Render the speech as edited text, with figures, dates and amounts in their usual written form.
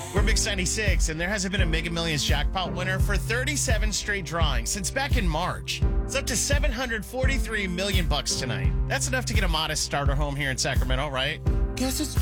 We're Mix 96, and there hasn't been a Mega Millions jackpot winner for 37 straight drawings since back in March. It's up to $743 million tonight. That's enough to get a modest starter home here in Sacramento, right? Guess it's